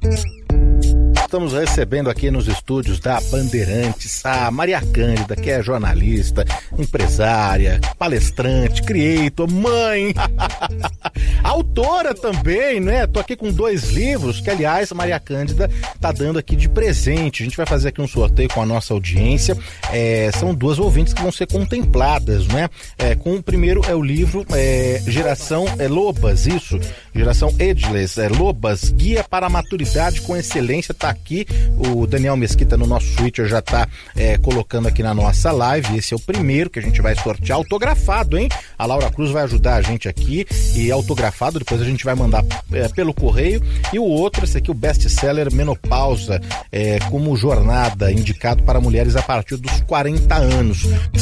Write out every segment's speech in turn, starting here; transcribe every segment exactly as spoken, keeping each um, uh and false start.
Estamos recebendo aqui nos estúdios da Bandeirantes a Maria Cândida, que é jornalista, empresária, palestrante, creator, mãe, autora também, né? Tô aqui com dois livros que, aliás, a Maria Cândida tá dando aqui de presente. A gente vai fazer aqui um sorteio com a nossa audiência. É, são duas ouvintes que vão ser contempladas, né? É, com o primeiro é o livro é, Geração é, Lobas, isso, Geração Ageless, é, Lobas, Guia para a Maturidade com Excelência, tá aqui. O Daniel Mesquita no nosso Twitter já tá é, colocando aqui na nossa live. Esse é o primeiro que a gente vai sortear, autografado, hein? A Laura Cruz vai ajudar a gente aqui e autografado, depois a gente vai mandar é, pelo correio. E o outro, esse aqui, o best-seller Menopausa, é, como jornada, indicado para mulheres a partir dos quarenta anos.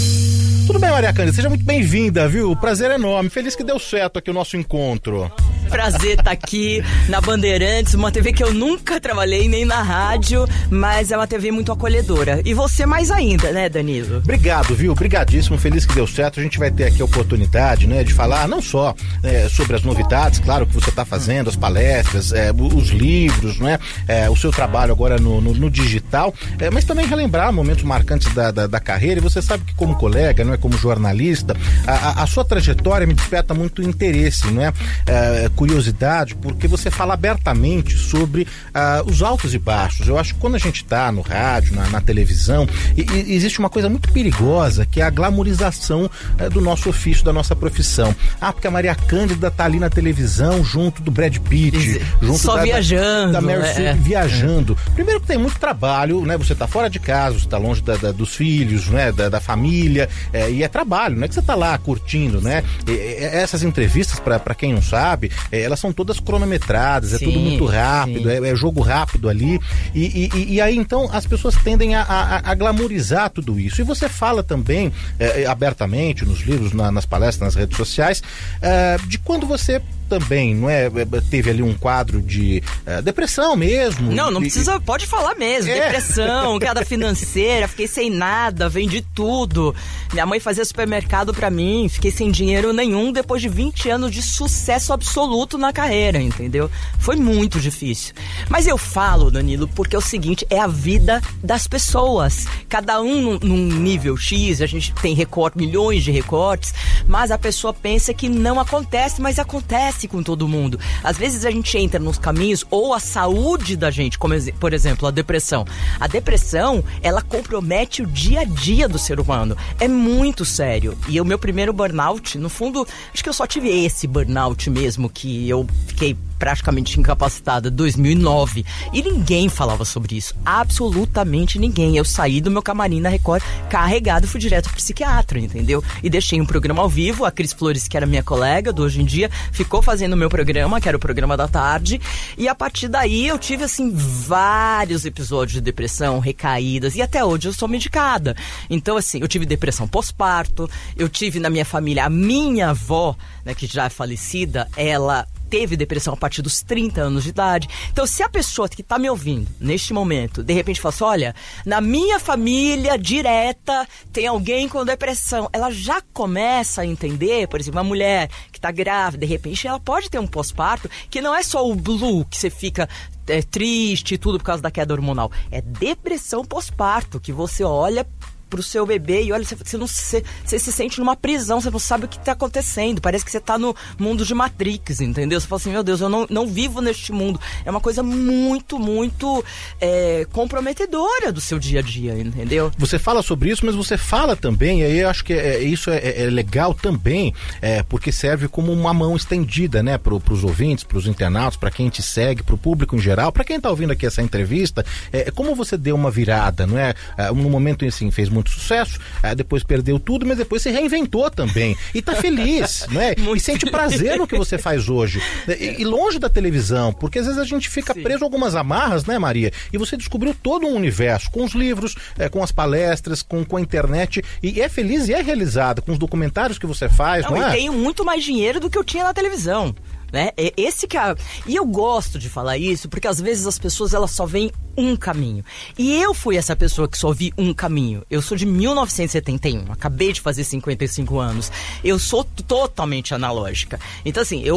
Tudo bem, Maria Cândida? Seja muito bem-vinda, viu? Prazer enorme. Feliz que deu certo aqui o nosso encontro. Prazer estar aqui na Bandeirantes, uma T V que eu nunca trabalhei, nem na rádio, mas é uma T V muito acolhedora. E você mais ainda, né, Danilo? Obrigado, viu? Obrigadíssimo, feliz que deu certo. A gente vai ter aqui a oportunidade, né, de falar não só é, sobre as novidades, claro, que você está fazendo, as palestras, é, os livros, né, é, o seu trabalho agora no, no, no digital, é, mas também relembrar momentos marcantes da, da, da carreira. E você sabe que como colega, não é, como jornalista, a, a, a sua trajetória me desperta muito interesse, não é? É curiosidade, porque você fala abertamente sobre uh, os altos e baixos. Eu acho que quando a gente está no rádio, na, na televisão, e, e existe uma coisa muito perigosa, que é a glamorização uh, do nosso ofício, da nossa profissão. Ah, porque a Maria Cândida tá ali na televisão junto do Brad Pitt, junto só da, viajando, da, da Meryl é, Streep, viajando. É. Primeiro que tem muito trabalho, né? Você tá fora de casa, você tá longe da, da, dos filhos, né? Da, da família, é, e é trabalho, não é que você tá lá curtindo, né? E, e, essas entrevistas, para quem não sabe, É, elas são todas cronometradas, é sim, tudo muito rápido, é, é jogo rápido ali, e, e, e aí então as pessoas tendem a, a, a glamorizar tudo isso. E você fala também é, abertamente nos livros, na, nas palestras, nas redes sociais, é, de quando você também, não é? Teve ali um quadro de uh, depressão mesmo. Não, não e, precisa, pode falar mesmo. É. Depressão, queda financeira, fiquei sem nada, vendi tudo. Minha mãe fazia supermercado pra mim, fiquei sem dinheiro nenhum depois de vinte anos de sucesso absoluto na carreira, entendeu? Foi muito difícil. Mas eu falo, Danilo, porque é o seguinte, é a vida das pessoas. Cada um num, num nível X, a gente tem recorte, milhões de recortes, mas a pessoa pensa que não acontece, mas acontece com todo mundo. Às vezes a gente entra nos caminhos, ou a saúde da gente, como por exemplo a depressão. A depressão, ela compromete o dia a dia do ser humano. É muito sério. E o meu primeiro burnout, no fundo, acho que eu só tive esse burnout mesmo, que eu fiquei praticamente incapacitada, dois mil e nove. E ninguém falava sobre isso. Absolutamente ninguém. Eu saí do meu camarim na Record carregado e fui direto pro psiquiatra, entendeu? E deixei um programa ao vivo. A Cris Flores, que era minha colega do Hoje em Dia, ficou fazendo o meu programa, que era o programa da tarde. E a partir daí eu tive, assim, vários episódios de depressão, recaídas. E até hoje eu sou medicada. Então, assim, eu tive depressão pós-parto. Eu tive na minha família, a minha avó, né, que já é falecida, ela teve depressão a partir dos trinta anos de idade. Então, se a pessoa que está me ouvindo neste momento, de repente fala assim, olha, na minha família direta tem alguém com depressão, ela já começa a entender, por exemplo, uma mulher que está grávida, de repente ela pode ter um pós-parto, que não é só o blue, que você fica é, triste e tudo por causa da queda hormonal. É depressão pós-parto, que você olha pro seu bebê e olha, você, você, não, você, você se sente numa prisão, você não sabe o que tá acontecendo, parece que você tá no mundo de Matrix, entendeu? Você fala assim, meu Deus, eu não, não vivo neste mundo. É uma coisa muito, muito é, comprometedora do seu dia a dia, entendeu? Você fala sobre isso, mas você fala também, e aí eu acho que é, isso é, é legal também, é, porque serve como uma mão estendida, né, pro, pros ouvintes, pros internautas, para quem te segue, pro público em geral, para quem tá ouvindo aqui essa entrevista, é, como você deu uma virada, não é? No momento, assim, fez muito muito sucesso, aí depois perdeu tudo, mas depois se reinventou também. E tá feliz, né? E sente prazer no que você faz hoje. E, e longe da televisão, porque às vezes a gente fica Sim. preso a algumas amarras, né, Maria? E você descobriu todo um universo, com os livros, é, com as palestras, com, com a internet, e é feliz e é realizada, com os documentários que você faz, não, não é? Eu tenho muito mais dinheiro do que eu tinha na televisão. Né? Esse que é... E eu gosto de falar isso porque às vezes as pessoas elas só veem um caminho. E eu fui essa pessoa que só vi um caminho. Eu sou de mil novecentos e setenta e um, acabei de fazer cinquenta e cinco anos. Eu sou totalmente analógica. Então assim, eu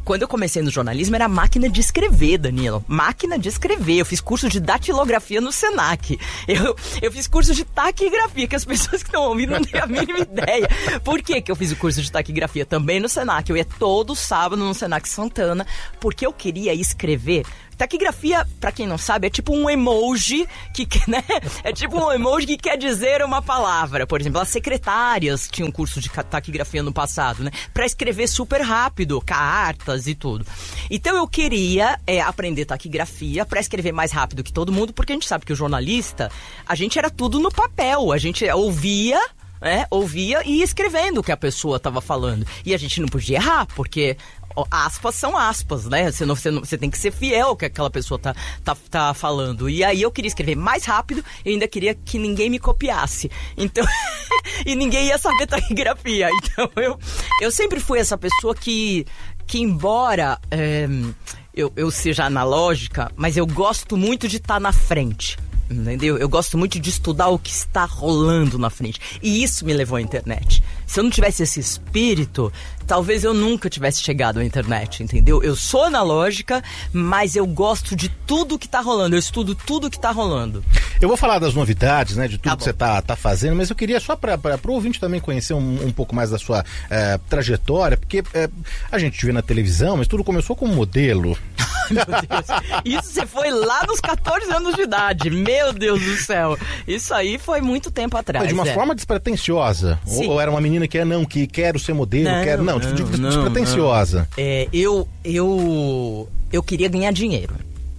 quando eu comecei no jornalismo, era máquina de escrever, Danilo. Máquina de escrever. Eu fiz curso de datilografia no Senac. Eu, eu fiz curso de taquigrafia, que as pessoas que estão ouvindo não têm a mínima ideia. Por que que eu fiz o curso de taquigrafia? Também no Senac. Eu ia todo sábado no Senac Santana, porque eu queria escrever. Taquigrafia, pra quem não sabe, é tipo um emoji que, né? É tipo um emoji que quer dizer uma palavra. Por exemplo, as secretárias tinham curso de taquigrafia no passado, né? Pra escrever super rápido, cartas e tudo. Então eu queria é, aprender taquigrafia pra escrever mais rápido que todo mundo, porque a gente sabe que o jornalista, a gente era tudo no papel. A gente ouvia... É, ouvia e ia escrevendo o que a pessoa estava falando. E a gente não podia errar, porque aspas são aspas, né? Você, não, você, não, você tem que ser fiel ao que aquela pessoa tá, tá, tá falando. E aí eu queria escrever mais rápido e ainda queria que ninguém me copiasse. Então, e ninguém ia saber taquigrafia. Então eu, eu sempre fui essa pessoa que, que embora é, eu, eu seja analógica, mas eu gosto muito de estar tá na frente. Entendeu? Eu gosto muito de estudar o que está rolando na frente. E isso me levou à internet. Se eu não tivesse esse espírito, talvez eu nunca tivesse chegado à internet, entendeu? Eu sou analógica, mas eu gosto de tudo que está rolando. Eu estudo tudo que está rolando. Eu vou falar das novidades, né? De tudo tá que você tá, tá fazendo, mas eu queria só para o ouvinte também conhecer um, um pouco mais da sua eh, trajetória, porque eh, a gente te vê na televisão, mas tudo começou como modelo. Meu Deus. Isso você foi lá nos catorze anos de idade. Meu Deus do céu. Isso aí foi muito tempo atrás. Mas de uma é. forma despretensiosa. Ou, ou era uma menina que é, não, que quero ser modelo, não, quero... Não, não, des- não despretensiosa. Não. É, eu, eu, eu queria ganhar dinheiro.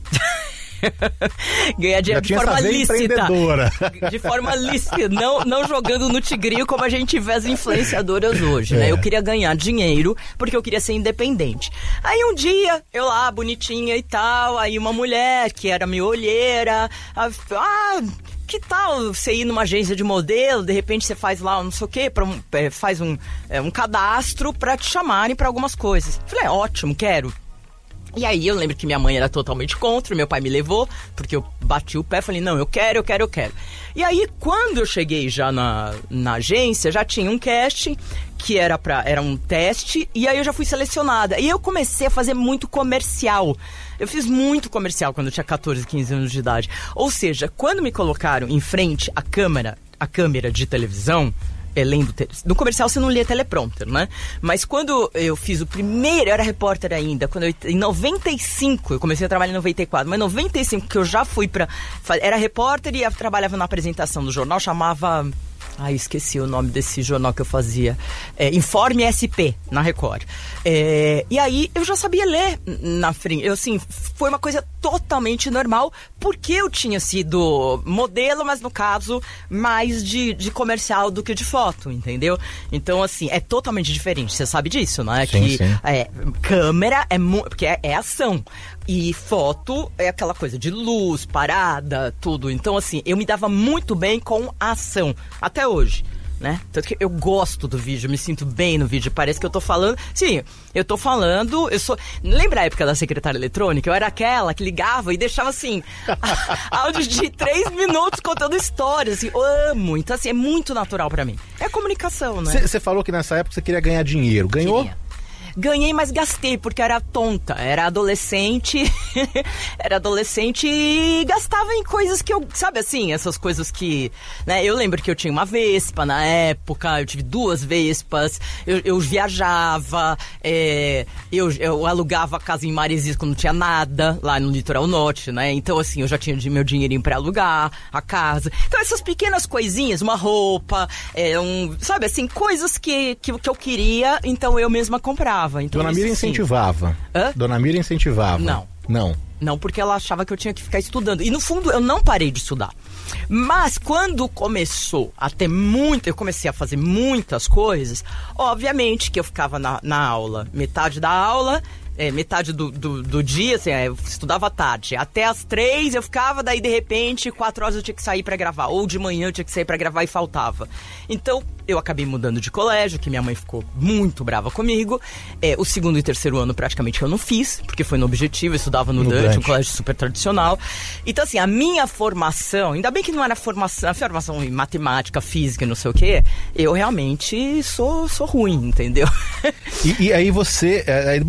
Ganhar dinheiro de forma lícita. De forma lícita, não, não jogando no tigrinho como a gente vê as influenciadoras hoje, né? É. Eu queria ganhar dinheiro porque eu queria ser independente. Aí um dia, eu lá, bonitinha e tal, aí uma mulher que era minha olheira, ah... que tal você ir numa agência de modelo, de repente você faz lá não sei o quê, pra um, faz um, é, um cadastro pra te chamarem pra algumas coisas. Falei, é, ótimo, quero. E aí eu lembro que minha mãe era totalmente contra, meu pai me levou, porque eu bati o pé, falei, não, eu quero, eu quero, eu quero. E aí, quando eu cheguei já na, na agência, já tinha um casting, que era, pra, era um teste, e aí eu já fui selecionada. E eu comecei a fazer muito comercial. Eu fiz muito comercial quando eu tinha catorze, quinze anos de idade. Ou seja, quando me colocaram em frente à câmera, a câmera de televisão, é, lendo te... no comercial você não lia teleprompter, né? Mas quando eu fiz o primeiro, eu era repórter ainda, quando eu, em noventa e cinco, eu comecei a trabalhar em noventa e quatro, mas em noventa e cinco que eu já fui pra... Era repórter e eu trabalhava na apresentação do jornal, chamava... Ai, esqueci o nome desse jornal que eu fazia. É, Informe S P, na Record. É, e aí, eu já sabia ler na frente. Eu, assim, foi uma coisa totalmente normal, porque eu tinha sido modelo, mas no caso, mais de, de comercial do que de foto, entendeu? Então, assim, é totalmente diferente. Você sabe disso, não é? Sim, que sim. É, câmera é... Porque é, é ação. E foto é aquela coisa de luz, parada, tudo. Então, assim, eu me dava muito bem com a ação. Até hoje, né? Tanto que eu gosto do vídeo, me sinto bem no vídeo. Parece que eu tô falando... Sim, eu tô falando... Eu sou... Lembra a época da secretária eletrônica? Eu era aquela que ligava e deixava, assim, áudio de três minutos contando histórias. Assim, eu amo. Então, assim, é muito natural pra mim. É comunicação, né? Você falou que nessa época você queria ganhar dinheiro. Ganhou? Queria. Ganhei, mas gastei, porque era tonta. Era adolescente. Era adolescente e gastava em coisas que eu... Sabe assim, essas coisas que... Né, eu lembro que eu tinha uma Vespa na época, eu tive duas Vespas, eu, eu viajava, é, eu, eu alugava a casa em Maresias quando não tinha nada, lá no litoral norte, né? Então, assim, eu já tinha meu dinheirinho pra alugar a casa. Então, essas pequenas coisinhas, uma roupa, é, um, sabe assim, coisas que, que, que eu queria, então eu mesma comprava. Então, Dona Mira isso, incentivava. Hã? Dona Mira incentivava. Não. Não. Não, porque ela achava que eu tinha que ficar estudando. E no fundo, eu não parei de estudar. Mas quando começou a ter muito... Eu comecei a fazer muitas coisas. Obviamente que eu ficava na, na aula. Metade da aula... É, metade do, do, do dia, assim, eu estudava à tarde. Até às três eu ficava, daí de repente, quatro horas eu tinha que sair pra gravar. Ou de manhã eu tinha que sair pra gravar e faltava. Então, eu acabei mudando de colégio, que minha mãe ficou muito brava comigo. É, o segundo e terceiro ano praticamente eu não fiz, porque foi no Objetivo, eu estudava no, no Dante, um colégio super tradicional. Então, assim, a minha formação, ainda bem que não era formação, a formação em matemática, física e não sei o quê, eu realmente sou, sou ruim, entendeu? E, e aí você, aí, bom, depois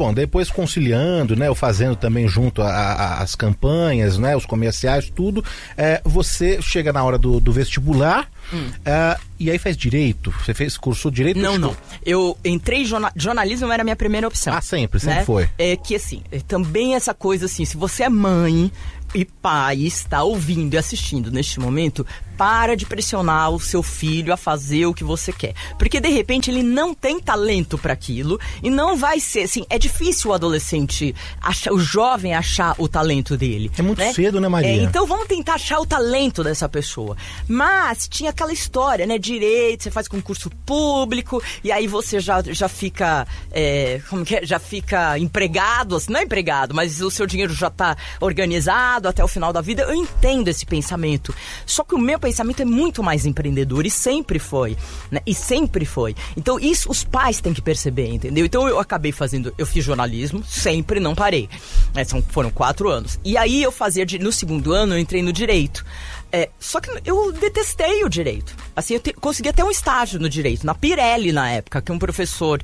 isso conciliando, né, ou fazendo também junto às campanhas, né, os comerciais, tudo, é, você chega na hora do, do vestibular, hum. é, e aí faz direito? Você fez, cursou direito? Não, não. Eu entrei em jornal, jornalismo, era a minha primeira opção. Ah, sempre, sempre né? foi. É que assim, é, também essa coisa assim, se você é mãe e pai está ouvindo e assistindo neste momento, para de pressionar o seu filho a fazer o que você quer. Porque, de repente, ele não tem talento para aquilo e não vai ser, assim, é difícil o adolescente, achar, o jovem achar o talento dele. É muito né? cedo, né, Maria? É, então, vamos tentar achar o talento dessa pessoa. Mas tinha aquela história, né, direito, você faz concurso público e aí você já, já fica, é, como que é? Já fica empregado, assim, não é empregado, mas o seu dinheiro já tá organizado até o final da vida. Eu entendo esse pensamento. Só que o meu pensamento é muito mais empreendedor e sempre foi, né? E sempre foi. Então isso os pais têm que perceber, entendeu? Então eu acabei fazendo, eu fiz jornalismo, sempre não parei. É, são, foram quatro anos. E aí eu fazia, no segundo ano eu entrei no direito. É, só que eu detestei o direito. Assim, eu te, consegui até um estágio no direito, na Pirelli na época, que um professor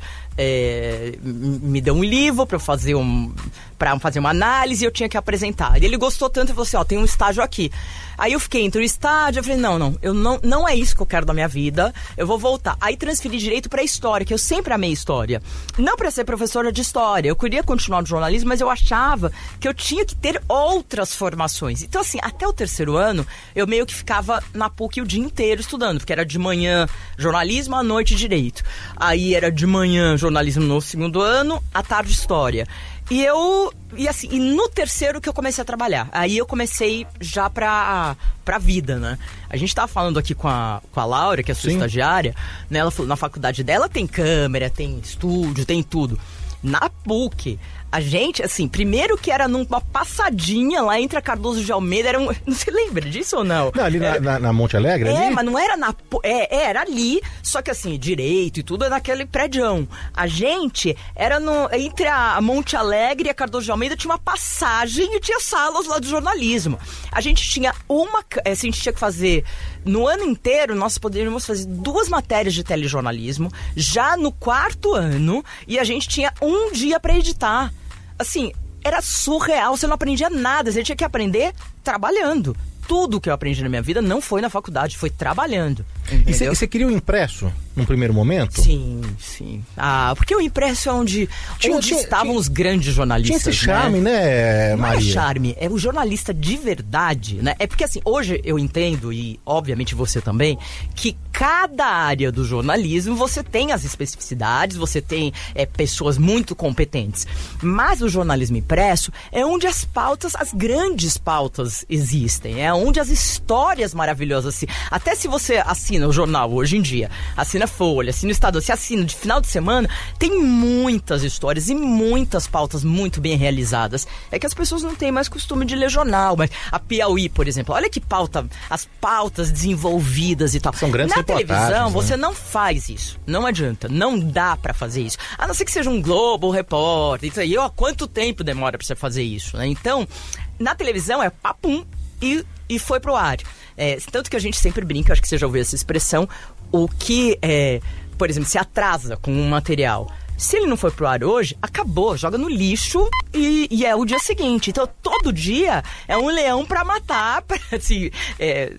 é, me deu um livro para fazer um, para fazer uma análise e eu tinha que apresentar. E ele gostou tanto e falou assim, ó, tem um estágio aqui. Aí eu fiquei entre o estágio, eu falei, não, não, eu não, não é isso que eu quero da minha vida, eu vou voltar. Aí transferi direito para história, que eu sempre amei história. Não para ser professora de história, eu queria continuar no jornalismo, mas eu achava que eu tinha que ter outras formações. Então assim, até o terceiro ano, eu meio que ficava na P U C o dia inteiro estudando, porque era de manhã jornalismo, à noite direito. Aí era de manhã jornalismo no segundo ano, à tarde história. E eu, e assim, e no terceiro que eu comecei a trabalhar. Aí eu comecei já pra, pra vida, né? A gente tava falando aqui com a, com a Laura, que é a sua Sim. estagiária, né? Ela falou, na faculdade dela tem câmera, tem estúdio, tem tudo. Na P U C, a gente, assim, primeiro que era numa passadinha lá entre a Cardoso de Almeida, era um... Não se lembra disso ou não? Não, ali era, na, na, na Monte Alegre? É, ali? mas não era na... É, era ali, só que assim, direito e tudo é naquele prédião. A gente era no... Entre a Monte Alegre e a Cardoso de Almeida tinha uma passagem e tinha salas lá do jornalismo. A gente tinha uma... A gente tinha que fazer... No ano inteiro, nós poderíamos fazer duas matérias de telejornalismo, já no quarto ano, e a gente tinha um dia para editar. Assim, era surreal, você não aprendia nada, você tinha que aprender trabalhando. Tudo que eu aprendi na minha vida não foi na faculdade, foi trabalhando. Entendeu? E você queria o impresso num primeiro momento? Sim, sim. Ah, porque o impresso é onde, tinha, onde tinha, estavam tinha, os grandes jornalistas. Tinha esse charme, né, né Maria? Não é charme, é o jornalista de verdade, né? É porque assim, hoje eu entendo, e obviamente você também, que cada área do jornalismo você tem as especificidades, você tem é, pessoas muito competentes. Mas o jornalismo impresso é onde as pautas, as grandes pautas existem, é onde as histórias maravilhosas, assim, até se você assina o jornal hoje em dia, assina Folha, assina o Estado, se assina de final de semana, tem muitas histórias e muitas pautas muito bem realizadas. É que as pessoas não têm mais costume de ler jornal, mas a Piauí, por exemplo, olha que pauta, as pautas desenvolvidas e tal. São grandes Na televisão, né? você não faz isso, não adianta, não dá pra fazer isso. A não ser que seja um Globo, um repórter, isso aí, ó, quanto tempo demora pra você fazer isso, né? Então, na televisão é papum e, e foi pro ar. É, tanto que a gente sempre brinca, acho que você já ouviu essa expressão, o que, é, por exemplo, se atrasa com um material. Se ele não foi pro ar hoje, acabou, joga no lixo e, e é o dia seguinte. Então, todo dia é um leão pra matar. Pra, assim, é,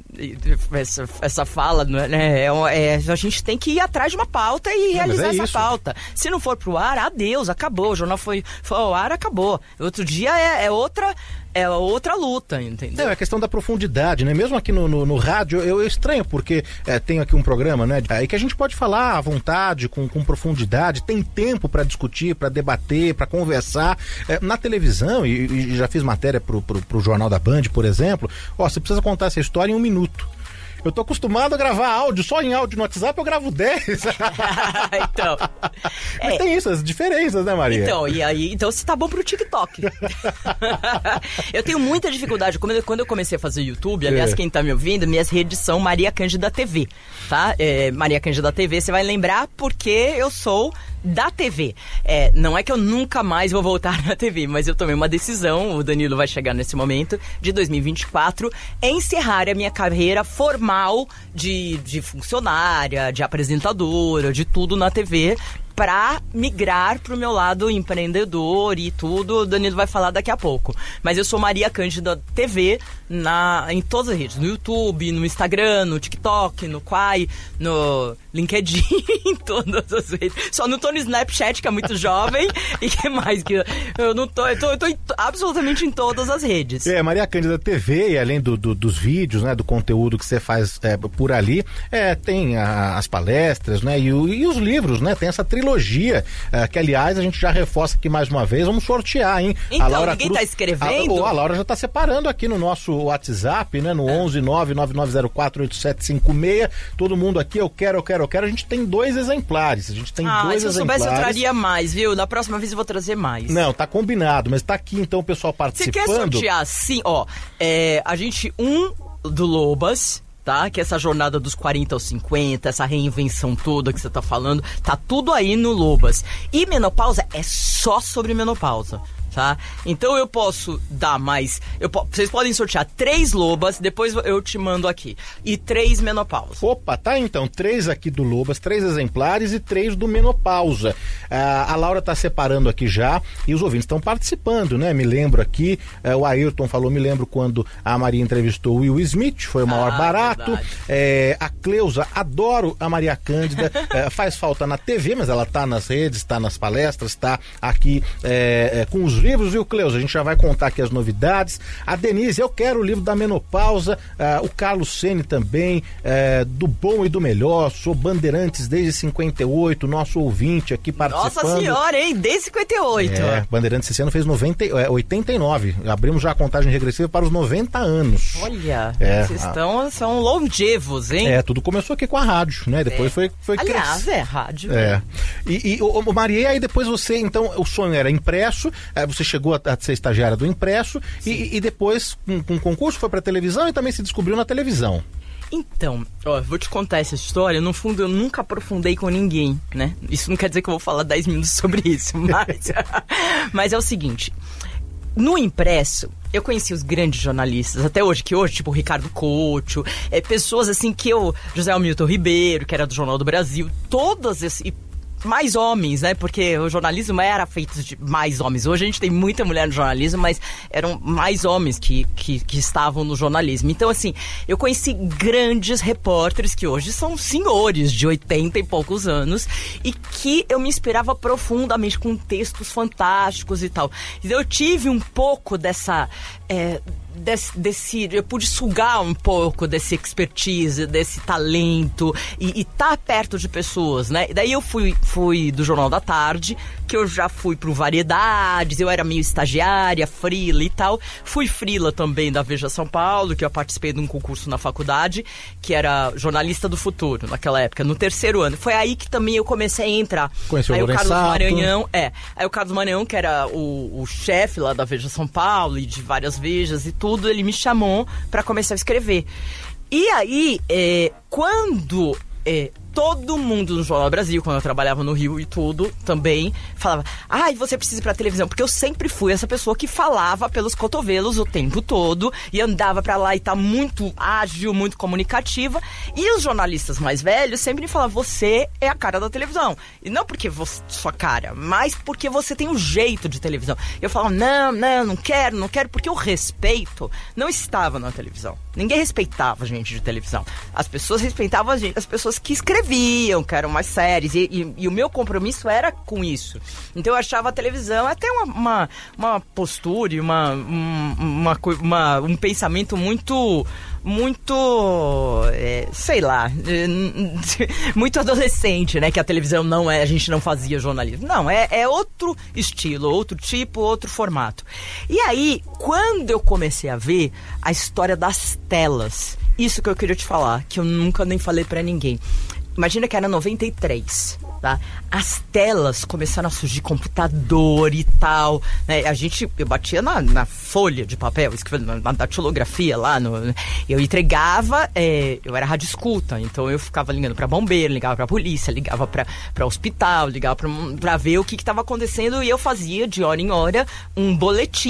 essa, essa fala, né? É, é, a gente tem que ir atrás de uma pauta e realizar é essa isso. pauta. Se não for pro ar, adeus, acabou. O jornal foi, foi ao ar, acabou. Outro dia é, é outra... É outra luta, entendeu? É a questão da profundidade, né? Mesmo aqui no, no, no rádio, eu, eu estranho, porque é, tenho aqui um programa, né? Aí que a gente pode falar à vontade, com, com profundidade, tem tempo para discutir, para debater, para conversar. É, na televisão, e, e já fiz matéria pro, pro, pro Jornal da Band, por exemplo, ó, você precisa contar essa história em um minuto. Eu tô acostumado a gravar áudio, só em áudio no WhatsApp eu gravo dez. Então. Mas é. tem isso, as diferenças, né, Maria? Então, e aí, então você tá bom pro TikTok. Eu tenho muita dificuldade. Quando eu comecei a fazer YouTube, aliás, é. quem tá me ouvindo, minhas redes são Maria Cândida T V, tá? É, Maria Cândida T V, você vai lembrar porque eu sou da T V. É, não é que eu nunca mais vou voltar na T V, mas eu tomei uma decisão, o Danilo vai chegar nesse momento, de dois mil e vinte e quatro, encerrar a minha carreira formal de, de funcionária, de apresentadora, de tudo na T V, pra migrar pro meu lado empreendedor e tudo. O Danilo vai falar daqui a pouco. Mas eu sou Maria Cândida T V na, em todas as redes. No YouTube, no Instagram, no TikTok, no Quai, no LinkedIn, em todas as redes. Só não tô no Snapchat, que é muito jovem. E que mais? Que eu não tô... Eu tô, eu tô em, absolutamente em todas as redes. É, Maria Cândida T V, e além do, do, dos vídeos, né, do conteúdo que você faz é, por ali, é, tem a, as palestras, né, e, o, e os livros, né, tem essa trilogia, é, que aliás a gente já reforça aqui mais uma vez, vamos sortear, hein? Então, a Laura ninguém Cruz, tá escrevendo? A, a Laura já tá separando aqui no nosso WhatsApp, né, no é. onze nove nove nove zero quatro oito sete cinco seis, todo mundo aqui, eu quero, eu quero, eu quero, a gente tem dois exemplares, a gente tem ah, dois se eu exemplares. soubesse eu traria mais, viu? Na próxima vez eu vou trazer mais. Não, tá combinado, mas tá aqui então o pessoal participando. Você quer sortear? Sim, ó, é, a gente, um do Lobas, tá? Que é essa jornada dos quarenta aos cinquenta, essa reinvenção toda que você tá falando, tá tudo aí no Lobas. E menopausa é só sobre menopausa. Tá? Então eu posso dar mais. Eu, vocês podem sortear três Lobas, depois eu te mando aqui. E três menopausa. Opa, tá então. Três aqui do Lobas, três exemplares e três do menopausa. Ah, a Laura tá separando aqui já e os ouvintes estão participando, né? Me lembro aqui, eh, o Ayrton falou, me lembro quando a Maria entrevistou o Will Smith, foi o maior ah, barato. Eh, a Cleusa, adoro a Maria Cândida, eh, faz falta na T V, mas ela tá nas redes, tá nas palestras, tá aqui eh, eh, com os livros, viu, Cleusa? A gente já vai contar aqui as novidades. A Denise, eu quero o livro da menopausa. Uh, o Carlos Ceni também, uh, do bom e do melhor. Sou Bandeirantes desde cinquenta e oito, nosso ouvinte aqui participando. Nossa senhora, hein? Desde cinquenta e oito. É, Bandeirantes esse ano fez noventa, é, oitenta e nove. Abrimos já a contagem regressiva para os noventa anos. Olha, é, vocês estão, a... são longevos, hein? É, tudo começou aqui com a rádio, né? Depois é. foi, foi Aliás, crescer. é rádio. É. E, e o, o Maria, aí depois você, então, o sonho era impresso, é, você chegou a, a ser estagiária do impresso e, e depois, com, com concurso, foi pra televisão e também se descobriu na televisão. Então, ó, vou te contar essa história. No fundo, eu nunca aprofundei com ninguém, né? Isso não quer dizer que eu vou falar dez minutos sobre isso, mas, mas é o seguinte. No impresso, eu conheci os grandes jornalistas, até hoje, que hoje, tipo o Ricardo Couto, é, pessoas assim que eu... José Hamilton Ribeiro, que era do Jornal do Brasil, todas esses... mais homens, né? Porque o jornalismo era feito de mais homens. Hoje a gente tem muita mulher no jornalismo, mas eram mais homens que, que, que estavam no jornalismo. Então, assim, eu conheci grandes repórteres que hoje são senhores de oitenta e poucos anos e que eu me inspirava profundamente com textos fantásticos e tal. Eu tive um pouco dessa... É, Desse, desse, eu pude sugar um pouco desse expertise, desse talento e estar tá perto de pessoas, né? E daí eu fui, fui do Jornal da Tarde, que eu já fui pro Variedades, eu era meio estagiária, frila e tal. Fui frila também da Veja São Paulo, que eu participei de um concurso na faculdade, que era Jornalista do Futuro, naquela época, no terceiro ano. Foi aí que também eu comecei a entrar. Conheceu aí o o Carlos Sato. Maranhão, é. Aí o Carlos Maranhão, que era o, o chefe lá da Veja São Paulo e de várias Vejas e tudo, ele me chamou para começar a escrever. E aí, é, quando é, todo mundo no Jornal do Brasil, quando eu trabalhava no Rio e tudo, também falava, ai, ah, você precisa ir pra televisão, porque eu sempre fui essa pessoa que falava pelos cotovelos o tempo todo e andava pra lá e tá muito ágil, muito comunicativa, e os jornalistas mais velhos sempre me falavam, você é a cara da televisão, e não porque você, sua cara, mas porque você tem um jeito de televisão. Eu falava, não, não, não quero, não quero, porque o respeito não estava na televisão. Ninguém respeitava a gente de televisão. As pessoas respeitavam a gente, as pessoas que escreviam, que eram mais sérias, e, e, e o meu compromisso era com isso. Então eu achava a televisão até uma, uma, uma postura e uma, uma, uma, um pensamento muito... muito, é, sei lá, muito adolescente, né? Que a televisão não é, a gente não fazia jornalismo. Não, é, é outro estilo, outro tipo, outro formato. E aí, quando eu comecei a ver a história das telas, isso que eu queria te falar, que eu nunca nem falei pra ninguém. Imagina que era noventa e três, tá? As telas começaram a surgir, computador e tal, né? A gente, eu batia na, na folha de papel, escrevendo na datilografia lá, no, eu entregava, é, eu era rádio escuta, então eu ficava ligando pra bombeiro, ligava pra polícia, ligava pra, pra hospital, ligava pra, pra ver o que que tava acontecendo, e eu fazia de hora em hora um boletim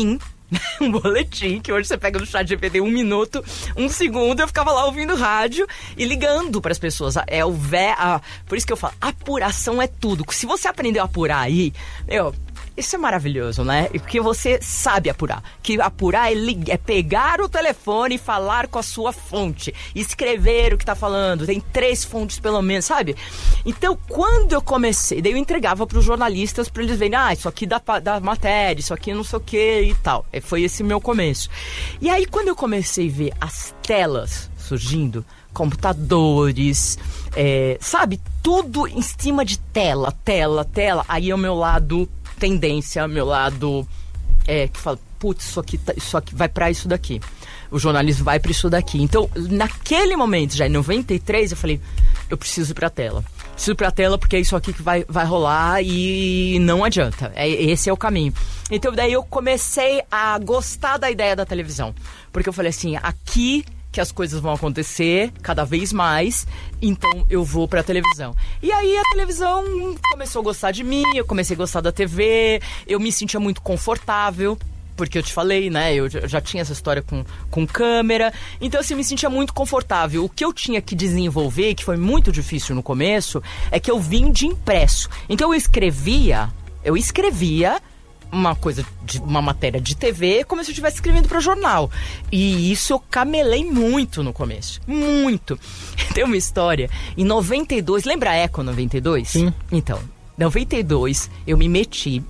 um boletim, que hoje você pega no chat G P T um minuto, um segundo, eu ficava lá ouvindo rádio e ligando para as pessoas. É o vé, a, por isso que eu falo, apuração é tudo. Se você aprendeu a apurar aí, meu, isso é maravilhoso, né? Porque você sabe apurar. Que apurar é, lig- é pegar o telefone e falar com a sua fonte. Escrever o que tá falando. Tem três fontes pelo menos, sabe? Então, quando eu comecei, daí eu entregava pros jornalistas pra eles verem, ah, isso aqui dá, dá matéria, isso aqui não sei o que e tal. E foi esse meu começo. E aí, quando eu comecei a ver as telas surgindo, computadores, é, sabe? Tudo em cima de tela, tela, tela. Aí é o meu lado tendência, meu lado é, que fala, putz, isso aqui, isso aqui vai pra isso daqui. O jornalismo vai pra isso daqui. Então, naquele momento, já em noventa e três, eu falei, eu preciso ir pra tela. Preciso ir pra tela porque é isso aqui que vai, vai rolar e não adianta. É, esse é o caminho. Então, daí eu comecei a gostar da ideia da televisão. Porque eu falei assim, aqui que as coisas vão acontecer cada vez mais, então eu vou pra televisão. E aí a televisão começou a gostar de mim, eu comecei a gostar da T V, eu me sentia muito confortável, porque eu te falei, né, eu já tinha essa história com, com câmera, então assim, eu me sentia muito confortável. O que eu tinha que desenvolver, que foi muito difícil no começo, é que eu vim de impresso. Então eu escrevia, eu escrevia uma coisa, de, uma matéria de T V, como se eu estivesse escrevendo para jornal. E isso eu camelei muito no começo. Muito. Tem uma história. Em noventa e dois, lembra a Eco noventa e dois? Sim. Então, em noventa e dois, eu me meti.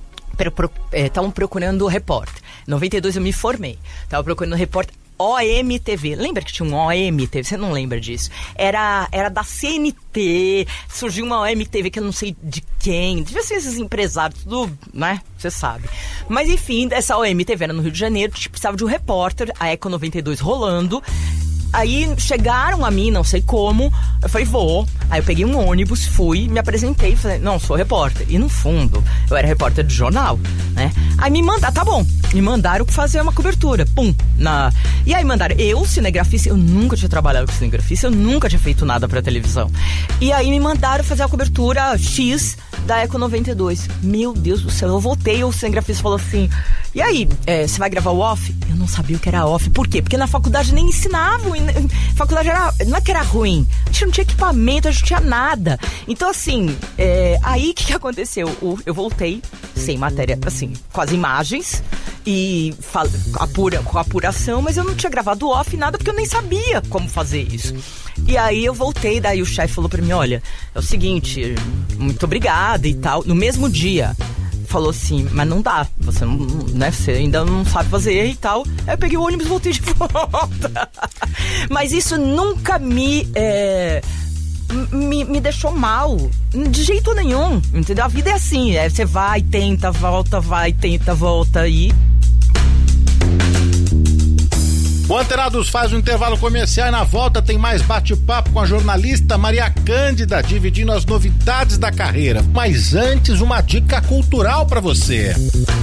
Estavam é, procurando repórter. Em noventa e dois eu me formei. Estava procurando repórter O M T V. Lembra que tinha um O M T V? Você não lembra disso? Era, era da C N T. Surgiu uma O M T V que eu não sei de quem. Devia ser esses empresários, tudo, né? Você sabe. Mas enfim, essa O M T V era no Rio de Janeiro. Precisava de um repórter. A Eco noventa e dois rolando. Aí chegaram a mim, não sei como, eu falei, vou. Aí eu peguei um ônibus, fui, me apresentei, falei, não, sou repórter. E no fundo, eu era repórter de jornal, né? Aí me mandaram, tá bom, me mandaram fazer uma cobertura, pum. Na... E aí mandaram, eu, cinegrafista, eu nunca tinha trabalhado com cinegrafista, eu nunca tinha feito nada pra televisão. E aí me mandaram fazer a cobertura X da Eco noventa e dois. Meu Deus do céu, eu voltei, o cinegrafista falou assim, e aí, é, você vai gravar o off? Eu não sabia o que era off. Por quê? Porque na faculdade nem ensinavam. A faculdade era, não é que era ruim. A gente não tinha equipamento, a gente não tinha nada. Então, assim, é, aí o que, que aconteceu? O, eu voltei sem matéria, assim, com as imagens e fal, apura, com a apuração, mas eu não tinha gravado off nada porque eu nem sabia como fazer isso. E aí eu voltei, daí o chefe falou pra mim, olha, é o seguinte, muito obrigada e tal. No mesmo dia, falou assim, mas não dá, você, não, né, você ainda não sabe fazer e tal. Aí eu peguei o ônibus e voltei de volta. Mas isso nunca me, é, me, me deixou mal, de jeito nenhum, entendeu? A vida é assim, é, você vai, tenta, volta, vai, tenta, volta e... O Antenados faz um intervalo comercial e na volta tem mais bate-papo com a jornalista Maria Cândida, dividindo as novidades da carreira. Mas antes, uma dica cultural para você.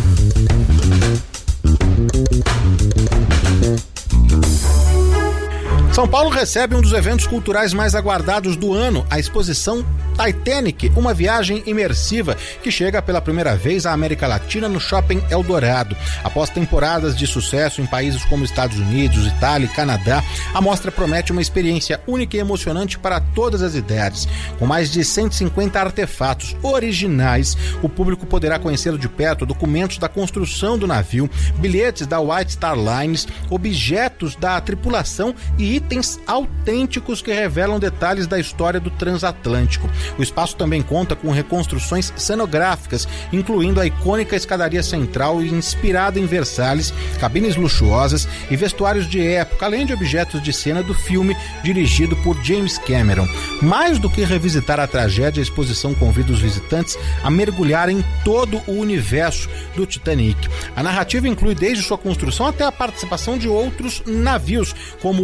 São Paulo recebe um dos eventos culturais mais aguardados do ano, a exposição Titanic, uma viagem imersiva que chega pela primeira vez à América Latina no Shopping Eldorado. Após temporadas de sucesso em países como Estados Unidos, Itália e Canadá, a mostra promete uma experiência única e emocionante para todas as idades. Com mais de cento e cinquenta artefatos originais, o público poderá conhecer de perto documentos da construção do navio, bilhetes da White Star Lines, objetos da tripulação e itens autênticos que revelam detalhes da história do transatlântico. O espaço também conta com reconstruções cenográficas, incluindo a icônica escadaria central inspirada em Versalhes, cabines luxuosas e vestuários de época, além de objetos de cena do filme dirigido por James Cameron. Mais do que revisitar a tragédia, a exposição convida os visitantes a mergulhar em todo o universo do Titanic. A narrativa inclui desde sua construção até a participação de outros navios, como o Olympic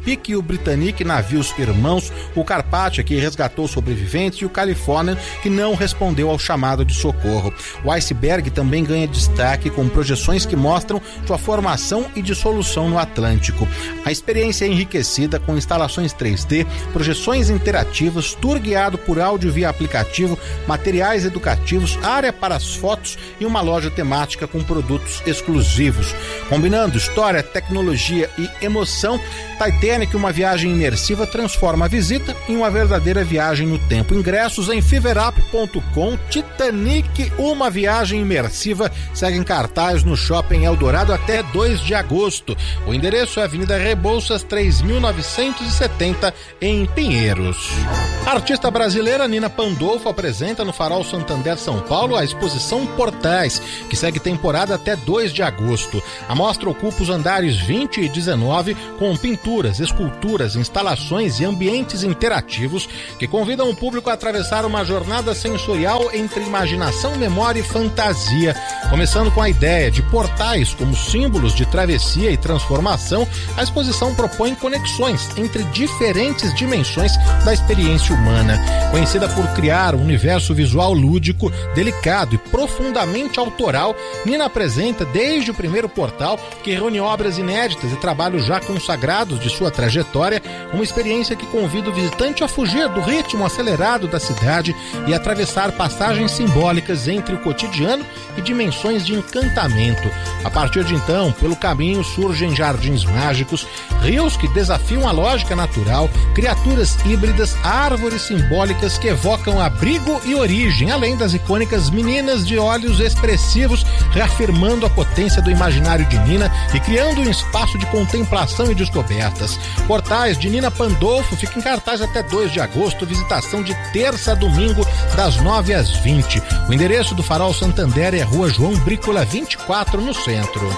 Chesapeake e o Britannic, navios irmãos, o Carpathia, que resgatou sobreviventes, e o Californian, que não respondeu ao chamado de socorro. O Iceberg também ganha destaque com projeções que mostram sua formação e dissolução no Atlântico. A experiência é enriquecida com instalações três D, projeções interativas, tour guiado por áudio via aplicativo, materiais educativos, área para as fotos e uma loja temática com produtos exclusivos. Combinando história, tecnologia e emoção, Titanic, uma viagem imersiva, transforma a visita em uma verdadeira viagem no tempo. Ingressos em feverup ponto com. Titanic, uma viagem imersiva, segue em cartaz no Shopping Eldorado até dois de agosto. O endereço é Avenida Rebouças três mil novecentos e setenta, em Pinheiros. A artista brasileira Nina Pandolfo apresenta no Farol Santander São Paulo a exposição Portais, que segue temporada até dois de agosto. A mostra ocupa os andares vinte e dezenove com pinturas, esculturas, instalações e ambientes interativos que convidam o público a atravessar uma jornada sensorial entre imaginação, memória e fantasia. Começando com a ideia de portais como símbolos de travessia e transformação, a exposição propõe conexões entre diferentes dimensões da experiência humana. Conhecida por criar um universo visual lúdico, delicado e profundamente autoral, Nina apresenta desde o primeiro portal, que reúne obras inéditas e trabalhos já consagrados de sua trajetória, uma experiência que convida o visitante a fugir do ritmo acelerado da cidade e atravessar passagens simbólicas entre o cotidiano e dimensões de encantamento. A partir de então, pelo caminho surgem jardins mágicos, rios que desafiam a lógica natural, criaturas híbridas, árvores simbólicas que evocam abrigo e origem, além das icônicas meninas de olhos expressivos, reafirmando a potência do imaginário de Nina e criando um espaço de contemplação e descobertas. Portais de Nina Pandolfo fica em cartaz até dois de agosto, visitação de terça a domingo, das nove às vinte. O endereço do Farol Santander é Rua João Brícola vinte e quatro, no centro.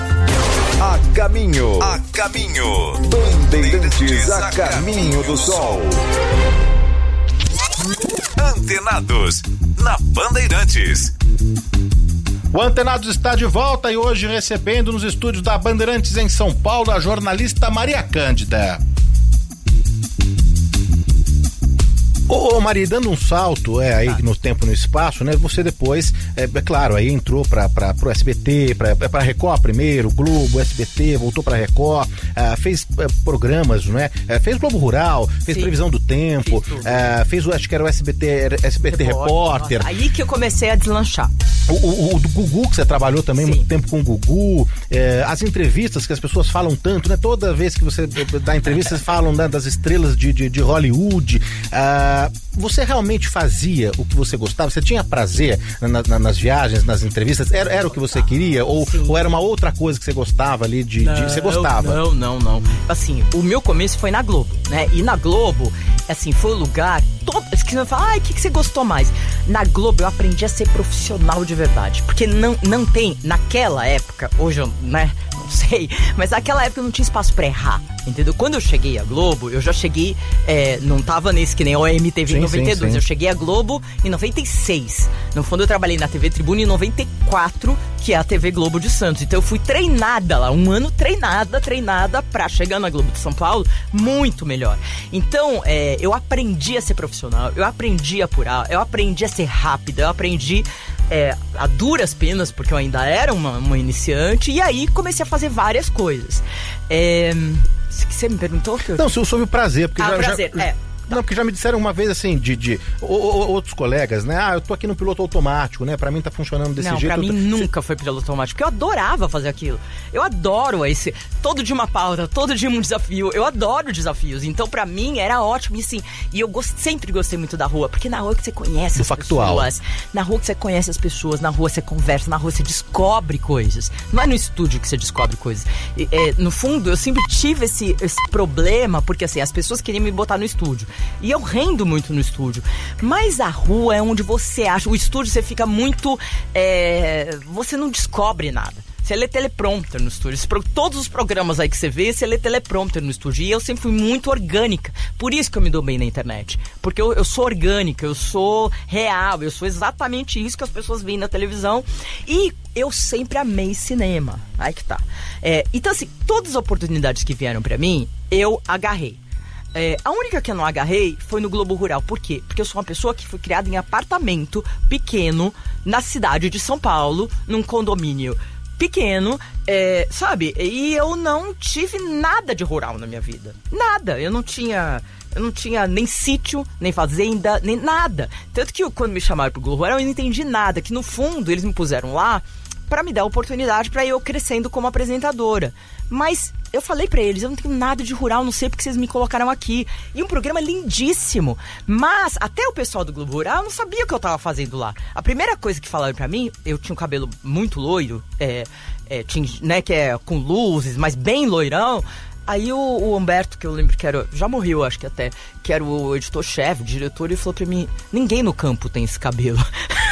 A caminho, a caminho, Bandeirantes a caminho do sol. Antenados, na Bandeirantes. O Antenados está de volta e hoje recebendo nos estúdios da Bandeirantes em São Paulo a jornalista Maria Cândida. Ô, ô Maria, dando um salto é, aí ah. no tempo e no espaço, né? Você depois, é, é claro, aí entrou para pro S B T, para Record primeiro, Globo, S B T, voltou para Record, é, fez é, programas, né? É, fez Globo Rural, fez Sim. Previsão do Tempo, é, fez, acho que era o S B T, S B T Repórter. Repórter. Nossa, aí que eu comecei a deslanchar. O, o, o do Gugu, que você trabalhou também Sim. muito tempo com o Gugu, é, as entrevistas que as pessoas falam tanto, né? Toda vez que você dá entrevista, vocês falam, né, das estrelas de, de, de Hollywood. Ah, você realmente fazia o que você gostava? Você tinha prazer na, na, nas viagens, nas entrevistas? Era, era o que você queria? Ou, ou era uma outra coisa que você gostava ali de... Não, de você gostava? Não, não, não. Assim, o meu começo foi na Globo, né? E na Globo, assim, foi o lugar... Todo, que você fala, ai, o que, que você gostou mais? Na Globo eu aprendi a ser profissional de verdade. Porque não, não tem, naquela época, hoje eu, né... Não sei, mas naquela época não tinha espaço pra errar, entendeu? Quando eu cheguei à Globo, eu já cheguei, é, não tava nesse que nem o M T V em noventa e dois, sim, sim. Eu cheguei à Globo em noventa e seis. No fundo eu trabalhei na T V Tribuna em noventa e quatro, que é a T V Globo de Santos. Então eu fui treinada lá, um ano treinada, treinada pra chegar na Globo de São Paulo muito melhor. Então é, eu aprendi a ser profissional, eu aprendi a apurar, eu aprendi a ser rápida, eu aprendi... É, a duras penas, porque eu ainda era uma, uma iniciante, e aí comecei a fazer várias coisas. É, você me perguntou? Que eu... Não, sobre o prazer, porque ah, já... prazer, já... é. Não, porque já me disseram uma vez assim, de, de o, o, outros colegas, né? Ah, eu tô aqui no piloto automático, né? Pra mim tá funcionando desse não, jeito. Não, pra mim tô... nunca foi piloto automático, porque eu adorava fazer aquilo. Eu adoro esse, todo dia uma pauta, todo dia um desafio. Eu adoro desafios, então pra mim era ótimo. E assim, e eu gost, sempre gostei muito da rua, porque na rua que você conhece Do as factual. pessoas. Na rua que você conhece as pessoas, na rua você conversa, na rua você descobre coisas. Não é no estúdio que você descobre coisas. E, é, no fundo, eu sempre tive esse, esse problema, porque assim, as pessoas queriam me botar no estúdio. E eu rendo muito no estúdio, mas a rua é onde você acha, o estúdio você fica muito, é, você não descobre nada. Você lê teleprompter no estúdio. Todos os programas aí que você vê, você lê teleprompter no estúdio. E eu sempre fui muito orgânica. Por isso que eu me dou bem na internet. Porque eu, eu sou orgânica, eu sou real, eu sou exatamente isso que as pessoas veem na televisão. E eu sempre amei cinema. Aí que tá. É, então, assim, todas as oportunidades que vieram pra mim, eu agarrei. É, a única que eu não agarrei foi no Globo Rural. Por quê? Porque eu sou uma pessoa que foi criada em apartamento pequeno na cidade de São Paulo, num condomínio pequeno, é, sabe? E eu não tive nada de rural na minha vida. Nada. Eu não tinha... Eu não tinha nem sítio, nem fazenda, nem nada. Tanto que quando me chamaram pro Globo Rural, eu não entendi nada. Que no fundo, eles me puseram lá pra me dar a oportunidade pra eu crescendo como apresentadora. Mas eu falei pra eles, eu não tenho nada de rural, não sei porque vocês me colocaram aqui. E um programa lindíssimo. Mas até o pessoal do Globo Rural não sabia o que eu tava fazendo lá. A primeira coisa que falaram pra mim, eu tinha um cabelo muito loiro, é, é, tinha, né, que é com luzes, mas bem loirão. Aí o, o Humberto, que eu lembro que era... Já morreu, acho que até. Que era o editor-chefe, o diretor, ele falou pra mim... Ninguém no campo tem esse cabelo.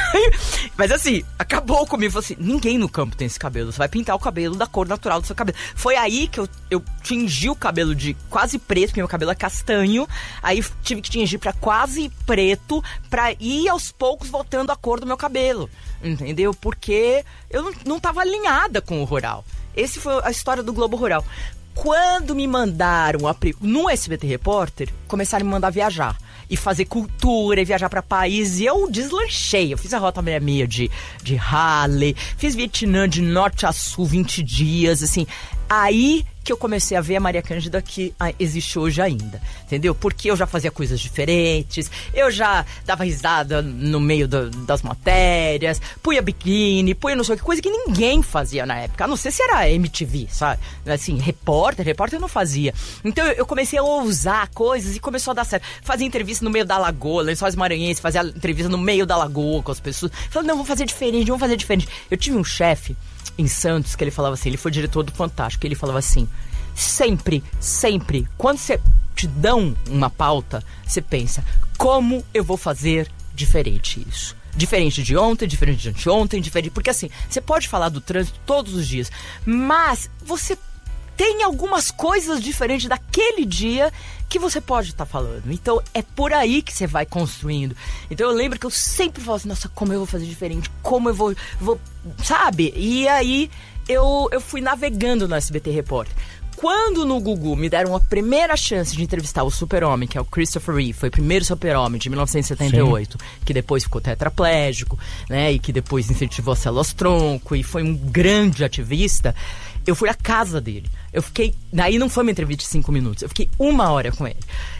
Mas assim, acabou comigo. Falou assim, ninguém no campo tem esse cabelo. Você vai pintar o cabelo da cor natural do seu cabelo. Foi aí que eu, eu tingi o cabelo de quase preto, porque meu cabelo é castanho. Aí tive que tingir pra quase preto, pra ir aos poucos voltando a cor do meu cabelo. Entendeu? Porque eu não, não tava alinhada com o rural. Essa foi a história do Globo Rural. Quando me mandaram a, no S B T Repórter, começaram a me mandar viajar. E fazer cultura, e viajar pra país. E eu deslanchei. Eu fiz a Rota sessenta e seis de, de Harley. Fiz Vietnã de norte a sul, vinte dias, assim. Aí que eu comecei a ver a Maria Cândida que existe hoje ainda, entendeu? Porque eu já fazia coisas diferentes, eu já dava risada no meio do, das matérias, punha biquíni, punha não sei o que, coisa que ninguém fazia na época, a não ser se era M T V, sabe? Assim, repórter, repórter eu não fazia. Então eu comecei a ousar coisas e começou a dar certo. Fazia entrevista no meio da lagoa, Lençóis Maranhenses, fazia entrevista no meio da lagoa com as pessoas. Falei, não, vou fazer diferente, vou fazer diferente. Eu tive um chefe em Santos, que ele falava assim, ele foi diretor do Fantástico, ele falava assim, sempre, sempre, quando você te dão uma pauta, você pensa, como eu vou fazer diferente isso? Diferente de ontem, diferente de anteontem, diferente, porque assim, você pode falar do trânsito todos os dias, mas você tem algumas coisas diferentes daquele dia que você pode estar tá falando. Então, é por aí que você vai construindo. Então, eu lembro que eu sempre falo assim, nossa, como eu vou fazer diferente? Como eu vou... vou sabe? E aí, eu, eu fui navegando no S B T Repórter. Quando no Gugu me deram a primeira chance de entrevistar o super-homem, que é o Christopher Reeve, foi o primeiro super-homem de mil novecentos e setenta e oito, sim, que depois ficou tetraplégico, né, e que depois incentivou as células-tronco, e foi um grande ativista, eu fui à casa dele. Eu fiquei... Daí não foi uma entrevista de cinco minutos, eu fiquei uma hora com ele.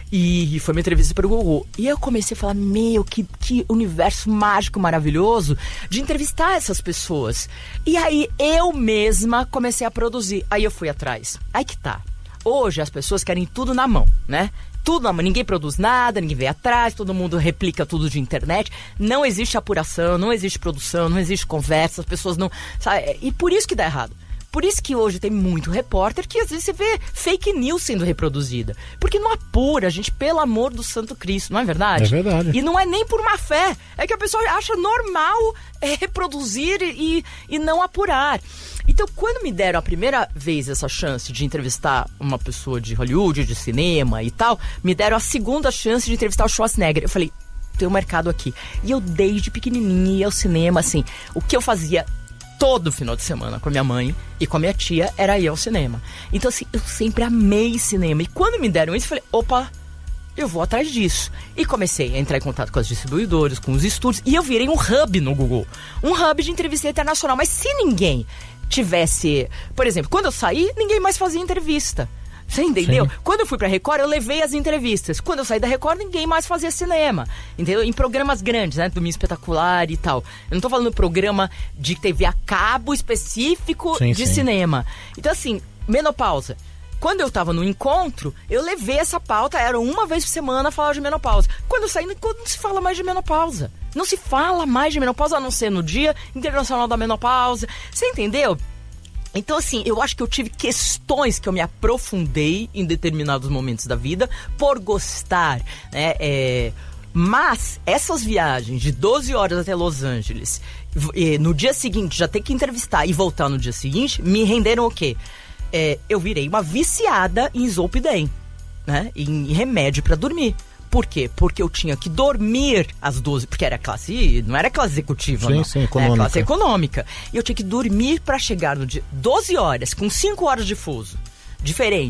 E foi uma entrevista para o Gugu. E eu comecei a falar, meu, que, que universo mágico, maravilhoso de entrevistar essas pessoas. E aí eu mesma comecei a produzir. Aí eu fui atrás. Aí que tá. Hoje as pessoas querem tudo na mão, né? Tudo na mão. Ninguém produz nada, ninguém vem atrás, todo mundo replica tudo de internet. Não existe apuração, não existe produção, não existe conversa, as pessoas não... Sabe? E por isso que dá errado. Por isso que hoje tem muito repórter que às vezes você vê fake news sendo reproduzida. Porque não apura, gente, pelo amor do Santo Cristo, não é verdade? É verdade. E não é nem por má fé, é que a pessoa acha normal é, reproduzir e, e não apurar. Então, quando me deram a primeira vez essa chance de entrevistar uma pessoa de Hollywood, de cinema e tal, me deram a segunda chance de entrevistar o Schwarzenegger. Eu falei, tem um mercado aqui. E eu desde pequenininha ia ao cinema, assim, o que eu fazia todo final de semana com a minha mãe e com a minha tia era ir ao cinema. Então, assim, eu sempre amei cinema. E quando me deram isso, eu falei, opa, eu vou atrás disso. E comecei a entrar em contato com as distribuidoras, com os estúdios. E eu virei um hub no Google. Um hub de entrevista internacional. Mas se ninguém tivesse... Por exemplo, quando eu saí, ninguém mais fazia entrevista. Você entendeu? Sim. Quando eu fui pra Record, eu levei as entrevistas. Quando eu saí da Record, ninguém mais fazia cinema. Entendeu? Em programas grandes, né? Domingo Espetacular e tal. Eu não tô falando programa de T V a cabo específico sim, de sim. cinema. Então, assim, menopausa. Quando eu tava no encontro, eu levei essa pauta, era uma vez por semana falar de menopausa. Quando eu saí, não se fala mais de menopausa. Não se fala mais de menopausa, a não ser no Dia Internacional da Menopausa. Você entendeu? Então, assim, eu acho que eu tive questões que eu me aprofundei em determinados momentos da vida por gostar, né? É... Mas essas viagens de doze horas até Los Angeles, no dia seguinte já ter que entrevistar e voltar no dia seguinte, me renderam o quê? É, eu virei uma viciada em Zolpidem, né? Em remédio pra dormir. Por quê? Porque eu tinha que dormir às doze, porque era classe, não era classe executiva, sim, não. Sim, econômica. Era classe econômica. E eu tinha que dormir para chegar no dia doze horas, com cinco horas de fuso, diferentes,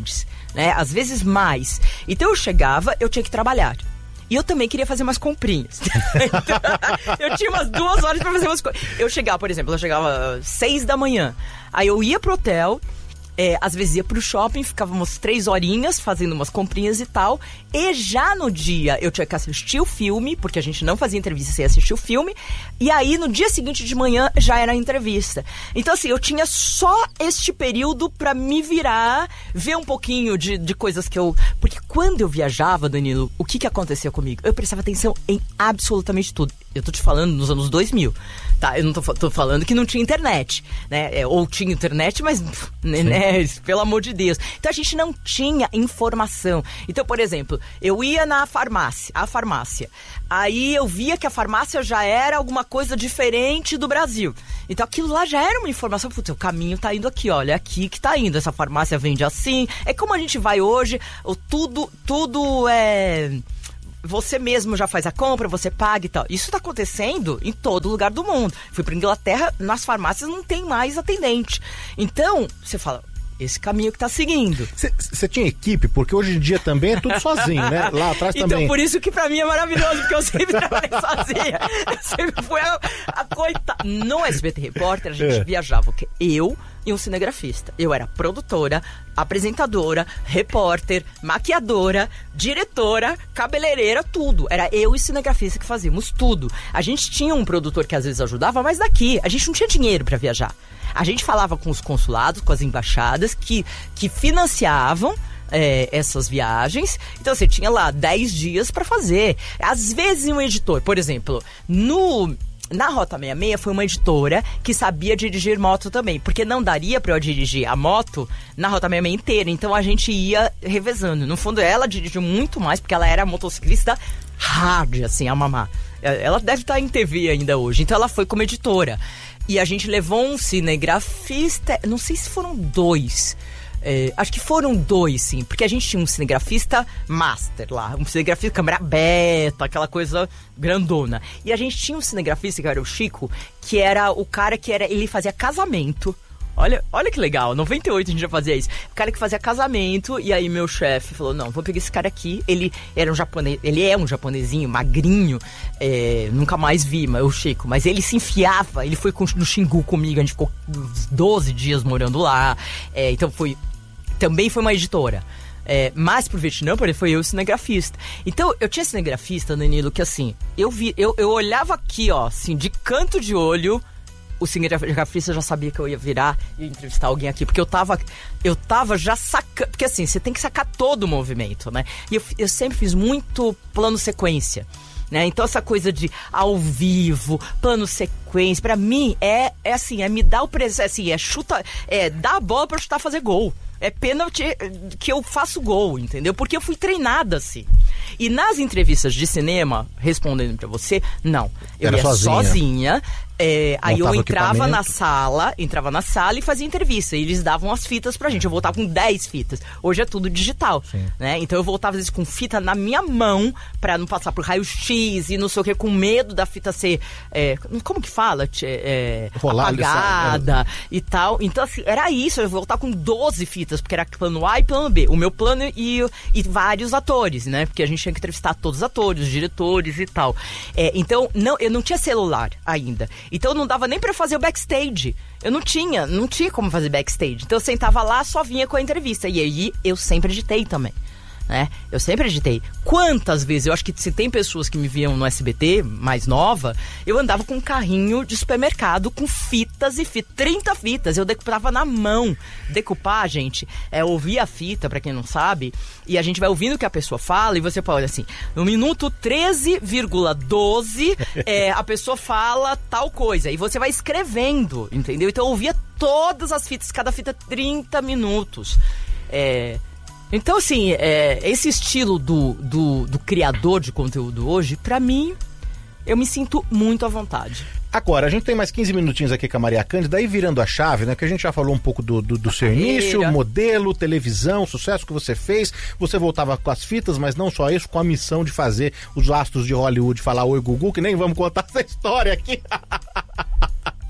né? Às vezes mais. Então eu chegava, eu tinha que trabalhar. E eu também queria fazer umas comprinhas. Então, eu tinha umas duas horas pra fazer umas coisas. Eu chegava, por exemplo, eu chegava seis da manhã. Aí eu ia pro hotel, é, às vezes ia pro shopping, ficava umas três horinhas fazendo umas comprinhas e tal. E já no dia eu tinha que assistir o filme, porque a gente não fazia entrevista sem assistir o filme. E aí no dia seguinte de manhã já era a entrevista. Então assim, eu tinha só este período pra me virar, ver um pouquinho de, de coisas que eu... Porque quando eu viajava, Danilo, o que que acontecia comigo? Eu prestava atenção em absolutamente tudo. Eu tô te falando nos anos dois mil, tá? Eu não tô, tô falando que não tinha internet, né? É, ou tinha internet, mas, né, né, pelo amor de Deus. Então a gente não tinha informação. Então, por exemplo, eu ia na farmácia, a farmácia. Aí eu via que a farmácia já era alguma coisa diferente do Brasil. Então aquilo lá já era uma informação. Putz, o caminho tá indo aqui, olha, é aqui que tá indo. Essa farmácia vende assim. É como a gente vai hoje, tudo, tudo é... Você mesmo já faz a compra, você paga e tal. Isso tá acontecendo em todo lugar do mundo. Fui pra Inglaterra, nas farmácias não tem mais atendente. Então, você fala... Esse caminho que tá seguindo. Você tinha equipe? Porque hoje em dia também é tudo sozinho, né? Lá atrás então, também. Então, por isso que pra mim é maravilhoso, porque eu sempre trabalhei sozinha. Eu sempre fui a, a coitada. No S B T Repórter, a gente é. viajava, o quê? Eu e um cinegrafista. Eu era produtora, apresentadora, repórter, maquiadora, diretora, cabeleireira, tudo. Era eu e cinegrafista que fazíamos tudo. A gente tinha um produtor que às vezes ajudava, mas daqui, a gente não tinha dinheiro pra viajar. A gente falava com os consulados, com as embaixadas que, que financiavam é, essas viagens. Então você tinha lá dez dias para fazer. Às vezes um editor, por exemplo, no... Na Rota sessenta e seis foi uma editora que sabia dirigir moto também, porque não daria pra eu dirigir a moto na Rota sessenta e seis inteira, então a gente ia revezando. No fundo, ela dirigiu muito mais, porque ela era motociclista hard, assim, a mamá. Ela deve estar em T V ainda hoje, então ela foi como editora. E a gente levou um cinegrafista, não sei se foram dois... É, acho que foram dois, sim, porque a gente tinha um cinegrafista master lá, um cinegrafista câmera beta, aquela coisa grandona. E a gente tinha um cinegrafista, que era o Chico, que era o cara que era, ele fazia casamento. Olha, olha que legal, noventa e oito a gente já fazia isso. O cara que fazia casamento, e aí meu chefe falou, não, vou pegar esse cara aqui. Ele era um japonês, ele é um japonesinho, magrinho, é, nunca mais vi, mas o Chico. Mas ele se enfiava, ele foi no Xingu comigo, a gente ficou doze dias morando lá. É, então foi, também foi uma editora. É, mais pro Vietnã, porque foi eu cinegrafista. Então, eu tinha cinegrafista, Danilo, que assim, eu, vi, eu, eu olhava aqui, ó, assim, de canto de olho... O cinegrafista já sabia que eu ia virar e entrevistar alguém aqui, porque eu tava, eu tava já sacando, porque assim, você tem que sacar todo o movimento, né? E eu, eu sempre fiz muito plano sequência, né? Então essa coisa de ao vivo, plano sequência, pra mim é, é assim, é me dar o presente, assim, é chuta, é dar a bola pra chutar, fazer gol. É pênalti que eu faço gol, entendeu? Porque eu fui treinada assim. E nas entrevistas de cinema, respondendo pra você, não. Eu Era ia sozinha. sozinha é, aí eu entrava na equipamento. sala, entrava na sala e fazia entrevista. E eles davam as fitas pra gente. Eu voltava com dez fitas. Hoje é tudo digital, né? Então eu voltava às vezes com fita na minha mão pra não passar por raio-x e não sei o que, com medo da fita ser... É, como que fala? É, Rolar, apagada e tal. Então assim, era isso. Eu voltava com doze fitas, porque era plano A e plano B. O meu plano e, e vários atores, né? Porque a gente tinha que entrevistar todos os atores, os diretores e tal. É, então, não, eu não tinha celular ainda. Então, não dava nem pra fazer o backstage. Eu não tinha, não tinha como fazer backstage. Então, eu sentava lá, só vinha com a entrevista. E aí, eu sempre editei também. Né? Eu sempre editei. Quantas vezes, eu acho que se tem pessoas que me viam no S B T, mais nova, eu andava com um carrinho de supermercado com fitas e fitas, trinta fitas, eu decupava na mão. Decupar, gente, é ouvir a fita, pra quem não sabe, e a gente vai ouvindo o que a pessoa fala, e você pode, assim, no minuto treze vírgula doze, é, a pessoa fala tal coisa, e você vai escrevendo, entendeu? Então eu ouvia todas as fitas, cada fita trinta minutos. É... Então, assim, é, esse estilo do, do, do criador de conteúdo hoje, pra mim, eu me sinto muito à vontade. Agora, a gente tem mais quinze minutinhos aqui com a Maria Cândida, aí virando a chave, né, que a gente já falou um pouco do, do, do seu início, modelo, televisão, sucesso que você fez, você voltava com as fitas, mas não só isso, com a missão de fazer os astros de Hollywood falar oi Gugu, que nem vamos contar essa história aqui.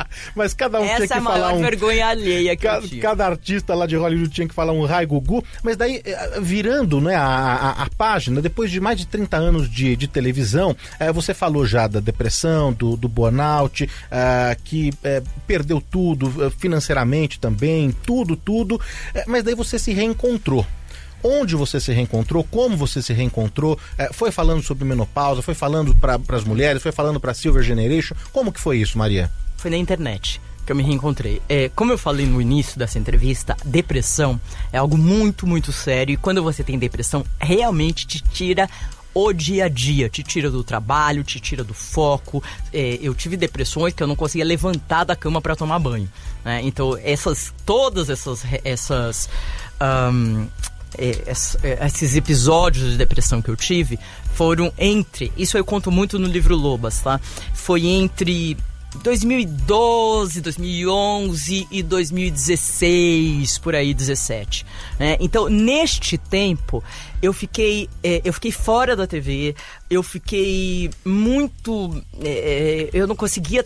Mas cada um Essa tinha que é a falar maior um... vergonha alheia que Cada, eu tive. cada artista lá de Hollywood tinha que falar um Rai Gugu, mas daí, virando, né, a, a, a página, depois de mais de trinta anos de, de televisão, eh, você falou já da depressão, do, do burnout, eh, que eh, perdeu tudo, financeiramente também, tudo, tudo, eh, mas daí você se reencontrou. Onde você se reencontrou, como você se reencontrou, eh, foi falando sobre menopausa, foi falando para as mulheres, foi falando para a Silver Generation, como que foi isso, Maria? Foi na internet que eu me reencontrei. É, como eu falei no início dessa entrevista, depressão é algo muito, muito sério, e quando você tem depressão, realmente te tira o dia a dia, te tira do trabalho, te tira do foco. É, eu tive depressões que eu não conseguia levantar da cama para tomar banho, né? Então, essas, todas essas... essas um, esses episódios de depressão que eu tive foram entre, isso eu conto muito no livro Lobas, tá? Foi entre dois mil e doze, dois mil e onze e dois mil e dezesseis, por aí, dezessete, né? Então, neste tempo, eu fiquei, é, eu fiquei fora da T V, eu fiquei muito... É, eu não conseguia